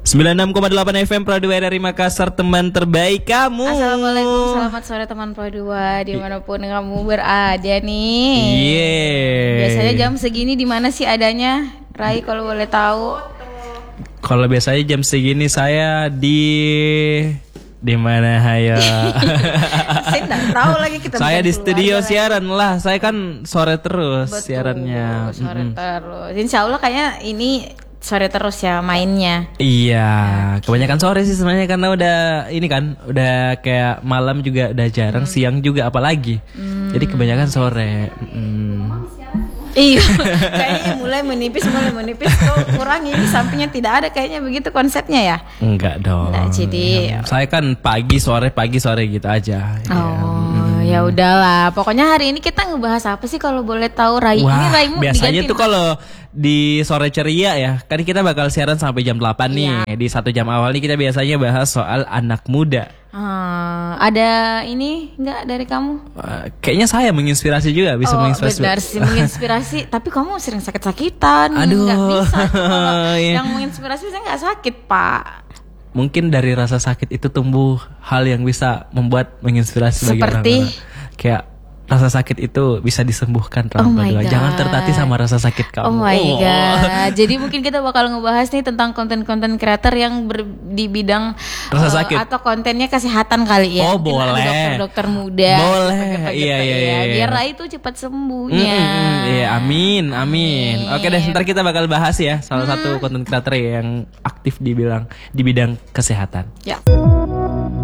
96,8 FM Pro 2 dari Makassar, teman terbaik kamu. Assalamualaikum, selamat sore teman Pro 2 dimanapun kamu berada nih. Biasanya jam segini di mana sih adanya, Rai, kalau boleh tahu? Kalau biasanya jam segini saya di mana hayo? Saya nggak tahu lagi kita. Saya di studio siaran lah. Saya kan sore terus. Betul, siarannya. Sore terus. Insya Allah kayaknya ini sore terus ya mainnya. Iya, kebanyakan sore sih sebenarnya karena udah ini kan, udah kayak malam juga udah jarang, siang juga apalagi. Jadi kebanyakan sore. Iya, kayaknya mulai menipis kok kurang ini sampingnya tidak ada, kayaknya begitu konsepnya ya? Enggak dong. Nah, jadi saya kan pagi sore gitu aja. Ya udahlah, pokoknya hari ini kita ngebahas apa sih kalau boleh tahu, Rai? Wah, ini Raimu biasanya tuh kalau di sore ceria ya, kan kita bakal siaran sampai jam 8 nih. Di 1 jam awal nih kita biasanya bahas soal anak muda. Ada ini enggak dari kamu? Kayaknya saya menginspirasi juga, bisa menginspirasi. Benar sih, menginspirasi. Tapi kamu sering sakit-sakitan. Aduh, nggak bisa. Yang menginspirasi saya nggak sakit, Pak. Mungkin dari rasa sakit itu tumbuh hal yang bisa membuat menginspirasi bagi seperti orang-orang. Kayak rasa sakit itu bisa disembuhkan. Jangan tertatih sama rasa sakit kamu. Oh my god. Jadi mungkin kita bakal ngebahas nih tentang konten-konten creator yang di bidang rasa sakit atau kontennya kesehatan kali ya. Oh boleh. Dokter muda. Boleh. Iya. Biar Rai itu cepat sembuhnya. Iya, amin. Oke deh, ntar kita bakal bahas ya salah satu konten creator yang aktif di bidang kesehatan. Ya.